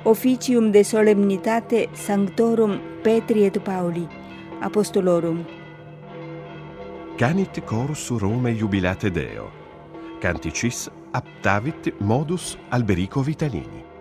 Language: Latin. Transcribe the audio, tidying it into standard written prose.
officium de solemnitate sanctorum Petri et Pauli, apostolorum. Canit chorus Rome jubilate Deo. Canticis aptavit modus Alberico Vitalini.